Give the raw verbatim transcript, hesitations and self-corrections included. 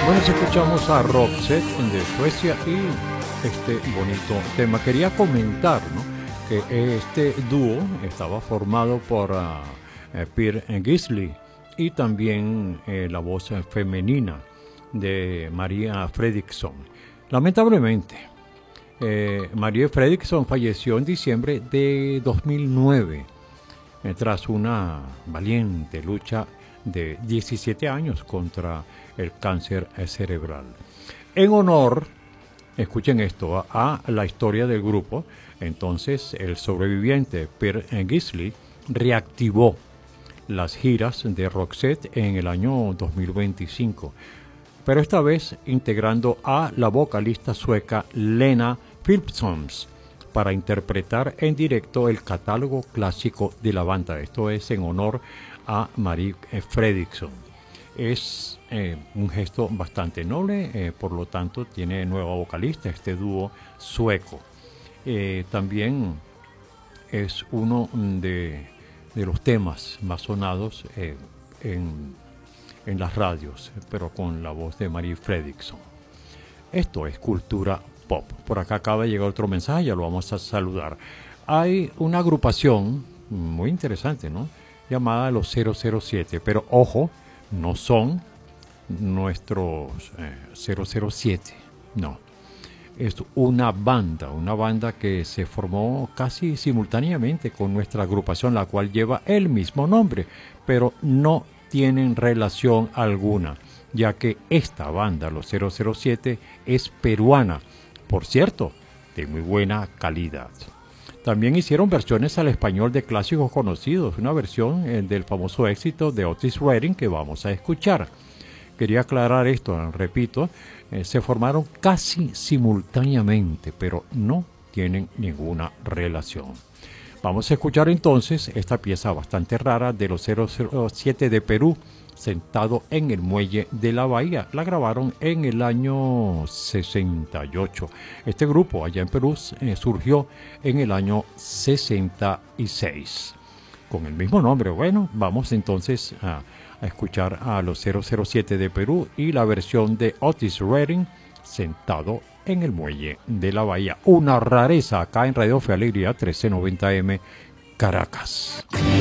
Bueno, si escuchamos a Roxette de Suecia y este bonito tema. Quería comentar, ¿no?, que este dúo estaba formado por uh, eh, Per Gessle y también eh, la voz femenina de Maria Fredriksson. Lamentablemente, eh, Maria Fredriksson falleció en diciembre de dos mil nueve eh, tras una valiente lucha de diecisiete años contra el cáncer cerebral. En honor, escuchen esto, a, a la historia del grupo, entonces el sobreviviente Per Gessle reactivó las giras de Roxette en el año dos mil veinticinco, pero esta vez integrando a la vocalista sueca Lena Philipsson para interpretar en directo el catálogo clásico de la banda. Esto es en honor a Marie Fredriksson. Es eh, un gesto bastante noble, eh, por lo tanto tiene nueva vocalista este dúo sueco. Eh, también es uno de, de los temas más sonados eh, en, en las radios, pero con la voz de Marie Fredriksson. Esto es Cultura Pop. Por acá acaba de llegar otro mensaje, ya lo vamos a saludar. Hay una agrupación muy interesante, ¿no?, llamada Los cero cero siete, pero ojo, no son nuestros eh, cero cero siete, no. Es una banda, una banda que se formó casi simultáneamente con nuestra agrupación, la cual lleva el mismo nombre, pero no tienen relación alguna, ya que esta banda, Los cero cero siete, es peruana, por cierto, de muy buena calidad. También hicieron versiones al español de clásicos conocidos, una versión eh, del famoso éxito de Otis Redding que vamos a escuchar. Quería aclarar esto, repito, eh, se formaron casi simultáneamente, pero no tienen ninguna relación. Vamos a escuchar entonces esta pieza bastante rara de Los cero cero siete de Perú, Sentado en el Muelle de la Bahía. La grabaron en el año sesenta y ocho. Este grupo allá en Perú eh, surgió en el año sesenta y seis con el mismo nombre. Bueno, vamos entonces a, a escuchar a Los cero cero siete de Perú y la versión de Otis Redding, Sentado en el Muelle de la Bahía. Una rareza acá en Radio Fe Alegría trece noventa M Caracas.